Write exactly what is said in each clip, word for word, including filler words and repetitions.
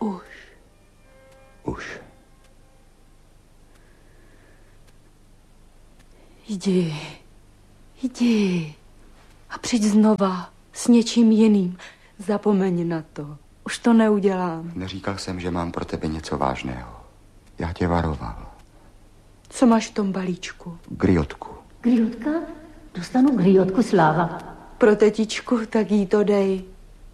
Už. Už. Jdi. Jdi. A přijď znova s něčím jiným. Zapomeň na to. Už to neudělám. Neříkal jsem, že mám pro tebe něco vážného. Já tě varoval. Co máš v tom balíčku? Griotku. Griotka? Dostanu griotku, Sláva. Pro tetičku, tak jí to dej.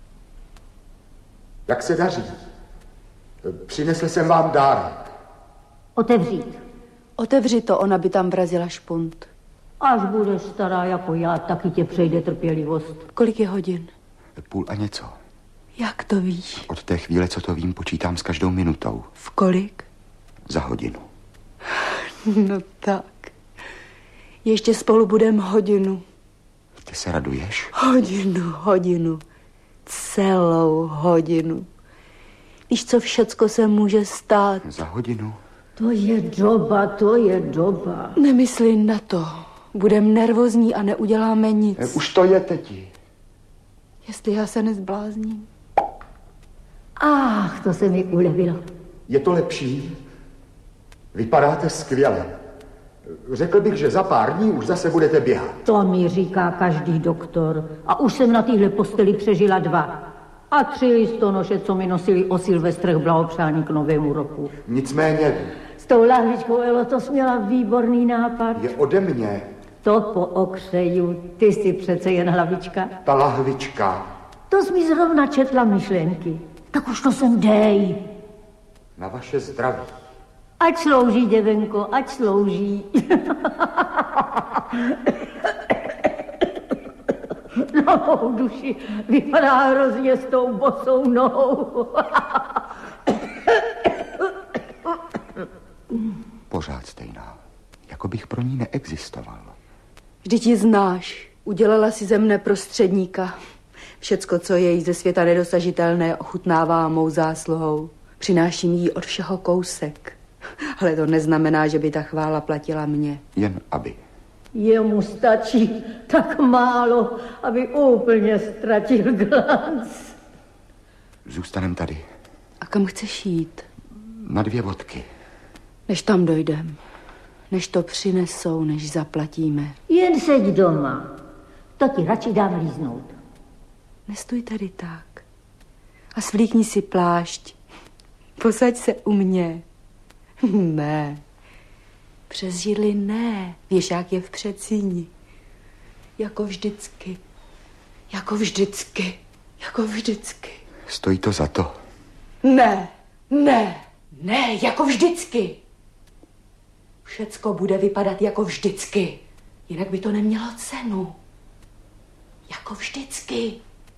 Jak se daří? Přinesl jsem vám dárek. Otevřít. Otevři to, ona by tam vrazila špunt. Až budeš stará jako já, taky tě přejde trpělivost. Kolik je hodin? Půl a něco. Jak to víš? Od té chvíle, co to vím, počítám s každou minutou. V kolik? Za hodinu. No tak. Ještě spolu budeme hodinu. Ty se raduješ? Hodinu, hodinu. Celou hodinu. Víš, co všecko se může stát? Za hodinu? To je doba, to je doba. Nemysli na to. Budem nervózní a neuděláme nic. Už to je, teti. Jestli já se nezblázním. Ach, to se mi ulevilo. Je to lepší? Vypadáte skvěle. Řekl bych, že za pár dní už zase budete běhat. To mi říká každý doktor. A už jsem na téhle posteli přežila dva. A tři listonoše, co mi nosili o Silvestrech blahopřání k novému roku. Nicméně... S tou lahvičkou, Elo, to jsi měla výborný nápad. Je ode mě. To po okřeju, ty jsi přece jen hlavička. Ta lahvička. To jsi mi zrovna četla myšlenky. Tak už to sem dej. Na vaše zdraví. Ať slouží, děvenko, ať slouží. Na mou duši vypadá hrozně s tou bosou nohou. Pořád stejná. Jako bych pro ní neexistoval. Vždyť ji znáš. Udělala si ze mne prostředníka. Všecko, co je jí ze světa nedosažitelné, ochutnává mou zásluhou. Přináším jí od všeho kousek. Ale to neznamená, že by ta chvála platila mě. Jen aby. Jemu stačí tak málo, aby úplně ztratil glanc. Zůstanem tady. A kam chceš jít? Na dvě vodky. Než tam dojdem. Než to přinesou, než zaplatíme. Jen seď doma. To ti radši dám líznout. Nestůj tady tak. A svlíkni si plášť. Posaď se u mě. Ne. Přes židli ne. Věšák je v předsíni. Jako vždycky. Jako vždycky. Jako vždycky. Stojí to za to. Ne. Ne. Ne. Jako vždycky. Všecko bude vypadat jako vždycky. Jinak by to nemělo cenu. Jako vždycky.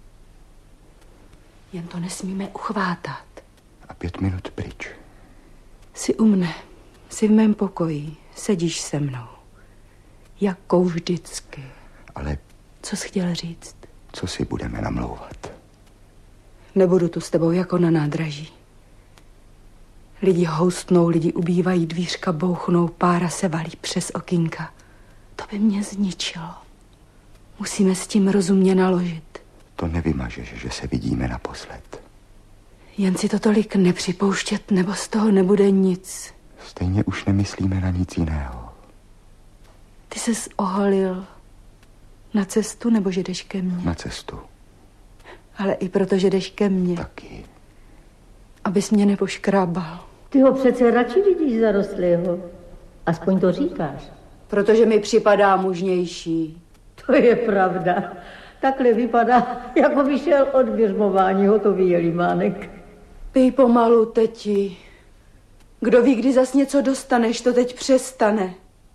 Jen to nesmíme uchvátat. A pět minut pryč. Jsi u mne. Jsi v mém pokoji. Sedíš se mnou. Jako vždycky. Ale... Co jsi chtěl říct? Co si budeme namlouvat? Nebudu tu s tebou jako na nádraží. Lidi houstnou, lidi ubývají, dvířka bouchnou, pára se valí přes okýnka. To by mě zničilo. Musíme s tím rozumně naložit. To nevymažeš, že se vidíme naposled. Jen si to tolik nepřipouštět, nebo z toho nebude nic. Stejně už nemyslíme na nic jiného. Ty ses oholil na cestu, nebo že jdeš ke mně? Na cestu. Ale i proto, že jdeš ke mně. Taky. Abys mě nepoškrábal. Ty ho přece radši vidíš zarostlého. Aspoň to říkáš. Protože mi připadá mužnější. To je pravda. Takhle vypadá, jako vyšel od běžmování hotový jelimánek. Pij pomalu, teti. Kdo ví, kdy zas něco dostaneš, to teď přestane.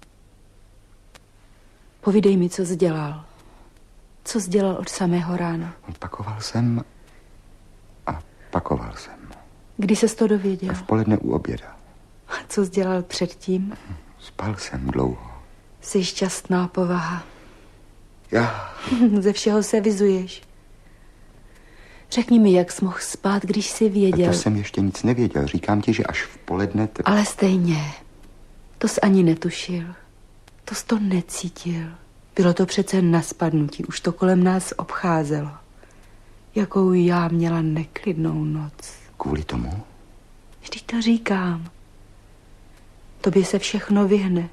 Povídej mi, co jsi dělal. Co jsi dělal od samého rána? Pakoval jsem a pakoval jsem. Kdy ses to dověděl? V poledne u oběda. A co jsi dělal předtím? Spal jsem dlouho. Jsi šťastná povaha. Já... Ze všeho se vyzuješ. Řekni mi, jak jsi mohl spát, když jsi věděl. To jsem ještě nic nevěděl. Říkám ti, že až v poledne... Te... Ale stejně. To jsi ani netušil. To jsi to necítil. Bylo to přece na spadnutí. Už to kolem nás obcházelo. Jakou já měla neklidnou noc. Kvůli tomu? Vždyť to říkám. Tobě se všechno vyhne.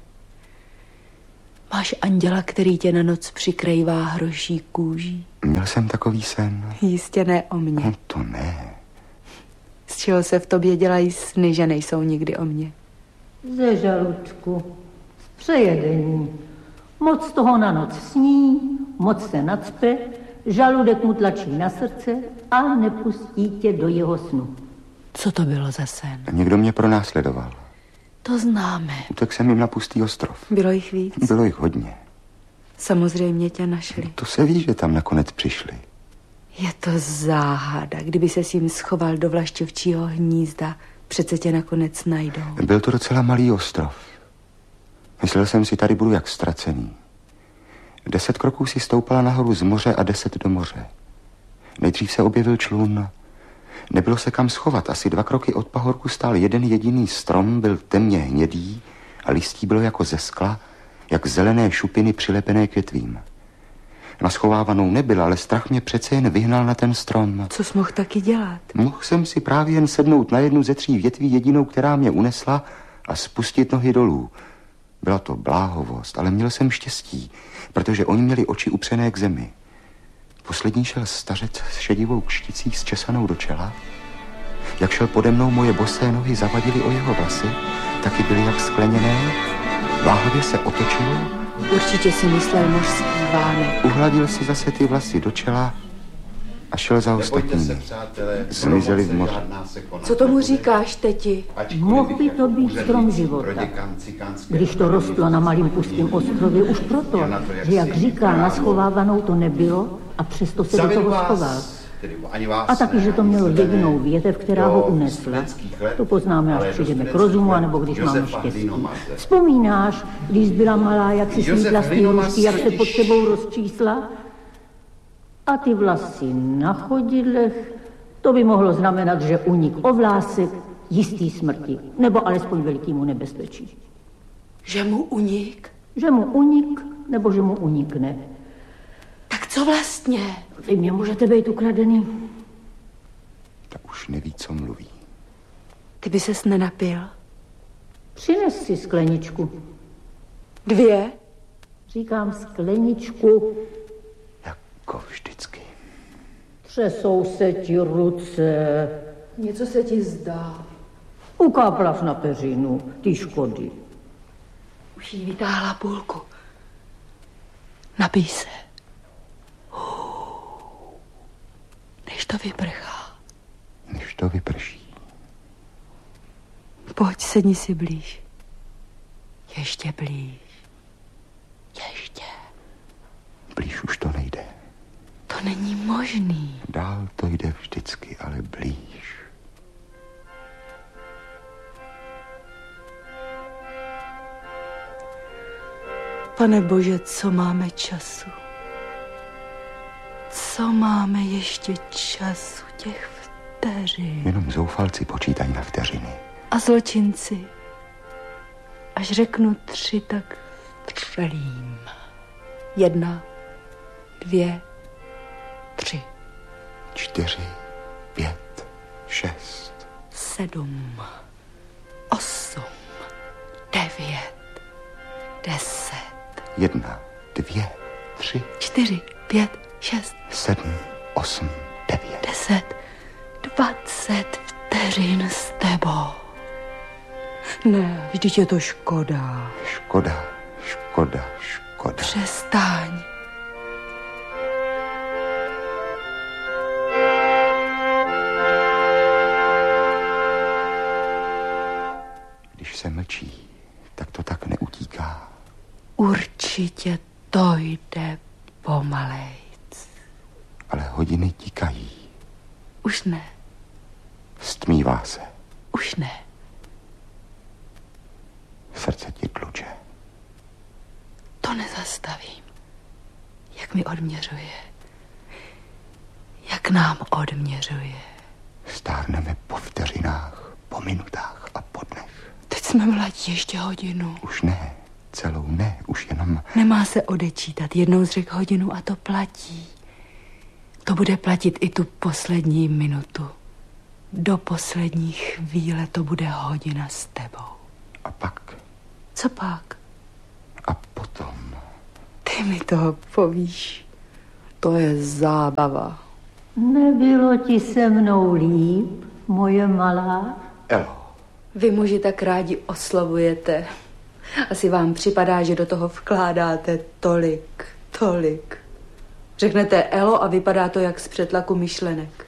Máš anděla, který tě na noc přikrývá hroší kůží. Měl jsem takový sen. Jistě ne o mně. No to ne. Z čeho se v tobě dělají sny, že nejsou nikdy o mně? Ze žaludku, z přejedení. Moc toho na noc sní, moc se nacpe, žaludek mu tlačí na srdce a nepustí tě do jeho snu. Co to bylo za sen? Někdo mě pronásledoval. To známe. Utek jsem jim na pustý ostrov. Bylo jich víc? Bylo jich hodně. Samozřejmě tě našli. To se ví, že tam nakonec přišli. Je to záhada. Kdyby se s jim schoval do vlašťovčího hnízda, přece tě nakonec najdou. Byl to docela malý ostrov. Myslel jsem si, tady budu jak ztracený. Deset kroků si stoupala nahoru z moře a deset do moře. Nejdřív se objevil člun. Nebylo se kam schovat. Asi dva kroky od pahorku stál jeden jediný strom, byl temně hnědý a listí bylo jako ze skla, jak zelené šupiny přilepené k větvím. Naschovávanou nebyl, ale strach mě přece jen vyhnal na ten strom. Co jsi mohl taky dělat? Mohl jsem si právě jen sednout na jednu ze tří větví, jedinou, která mě unesla, a spustit nohy dolů. Byla to bláhovost, ale měl jsem štěstí, protože oni měli oči upřené k zemi. Poslední šel stařec s šedivou kšticí zčesanou do čela. Jak šel pode mnou, moje bosé nohy zavadily o jeho vlasy, taky byly jak skleněné. Váhavě se otočil. Určitě si myslel mořský vánek. Uhladil si zase ty vlasy do čela a šel za ostatními. Zmizeli v moři. Co tomu říkáš, teti? Mohl by to být strom života, když to rostlo na malým pustým ostrově už proto, že jak říká, naschovávanou to nebylo a přesto se do toho schoval. A taky, že to mělo jedinou větev, která ho unesla. To poznáme, až přijdeme k rozumu, anebo když máme štěstí. Vzpomínáš, když byla malá, jak si smítla z té hrušky, jak se pod tebou rozčísla? A ty vlasy na chodidlech, to by mohlo znamenat, že unik o vlásek jistý smrti, nebo alespoň velikýmu nebezpečí. Že mu unik? Že mu unik, nebo že mu unikne. Tak co vlastně? Vy mě můžete být ukradený. Ta už neví, co mluví. Ty by ses nenapil? Přines si skleničku. Dvě? Říkám skleničku. Jako vždycky. Třesou se ti ruce. Něco se ti zdá. Ukáplaš na peřinu, ty škody. Už jí vytáhla půlku. Napij se. Než to vyprchá. Než to vyprší. Pojď, sedni si blíž. Ještě blíž. Ještě. Blíž už to nejde. To není možný. Dál to jde vždycky, ale blíž. Pane Bože, co máme času? Co máme ještě času těch vteřin? Jenom zoufalci počítají na vteřiny. A zločinci. Až řeknu tři, tak vtřelím. Jedna, dvě, tři. Čtyři, pět, šest. Sedm, osm, devět, deset. Jedna, dvě, tři. Čtyři, pět, šest. Sedm, osm, devět. Deset, dvacet vteřin s tebou. Ne, vždyť je to škoda. Škoda, škoda, škoda. Přestaň. Když se mlčí, tak to tak neutíká. Určitě to jde pomalejc. Ale hodiny tikají. Už ne. Stmívá se. Už ne. Srdce ti tluče. To nezastavím. Jak mi odměřuje. Jak nám odměřuje. Stárneme po vteřinách, po minutách a po dnech. Teď jsme mladí ještě hodinu. Už ne, celou ne, už jenom... Nemá se odečítat. Jednou zřek hodinu a to platí. To bude platit i tu poslední minutu. Do poslední chvíle to bude hodina s tebou. A pak? Co pak? A potom? Ty mi toho povíš. To je zábava. Nebylo ti se mnou líp, moje malá? Elo. Vy muži tak rádi oslavujete. Asi vám připadá, že do toho vkládáte tolik, tolik. Řeknete Elo a vypadá to jak z přetlaku myšlenek.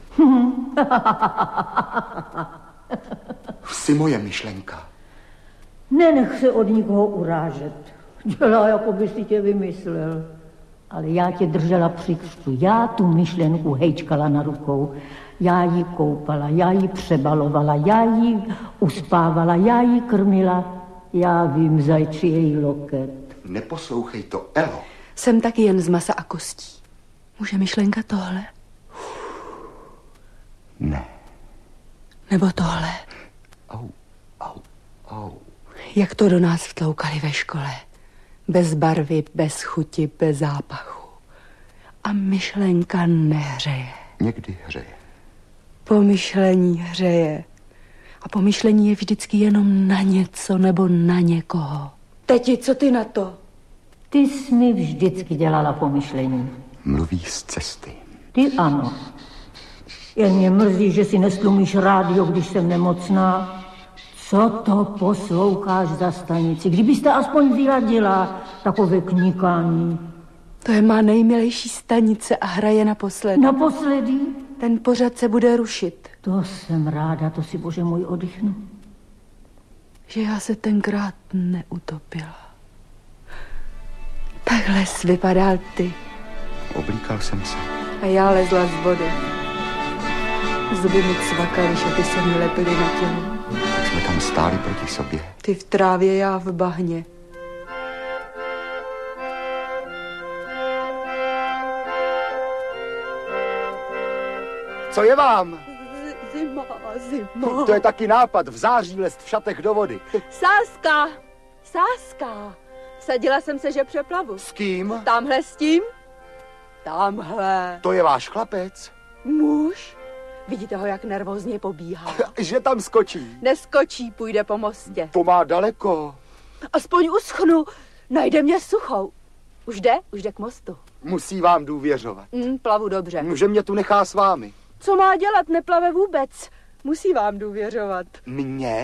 Jsi moje myšlenka. Nenech se od nikoho urážet. Dělá, jako by si tě vymyslel. Ale já tě držela při křtu. Já tu myšlenku hejčkala na rukou. Já ji koupala, já ji přebalovala, já ji uspávala, já ji krmila. Já vím, zajči její loket. Neposlouchej to, Elo. Jsem taky jen z masa a kostí. Může myšlenka tohle? Ne. Nebo tohle? Au, au, au. Jak to do nás vtloukali ve škole. Bez barvy, bez chuti, bez zápachu. A myšlenka nehřeje. Někdy hřeje. Pomyšlení hřeje. A pomyšlení je vždycky jenom na něco nebo na někoho. Teti, co ty na to? Ty jsi mi vždycky dělala pomyšlení. Mluví z cesty. Ty ano. Jen mě mrzí, že si nestlumíš rádio, když jsem nemocná. Co to posloucháš za stanici? Kdybyste aspoň vyradila takové kníkání. To je má nejmilejší stanice a hraje naposledy. Naposledy? Ten pořad se bude rušit. To jsem ráda, to si, bože můj, oddychnu. Že já se tenkrát neutopila. Takhle jsi vypadal ty. Oblíkal jsem se. A já lezla z vody. Zuby mi cvakaly, šaty se mi lepily na tělo. Tak jsme tam stáli proti sobě. Ty v trávě, já v bahně. Co je vám? Zima, zima. To je taky nápad, v září lest v šatech do vody. Sáska, Sáska. Sadila jsem se, že přeplavu. S kým? Tamhle s tím? Tamhle. To je váš chlapec? Muž? Vidíte ho, jak nervózně pobíhá. Že tam skočí. Neskočí, půjde po mostě. To má daleko. Aspoň uschnu, najde mě suchou. Už jde? Už jde k mostu. Musí vám důvěřovat. Mm, plavu dobře. Že mě tu nechá s vámi. Co má dělat? Neplave vůbec. Musí vám důvěřovat. Mně?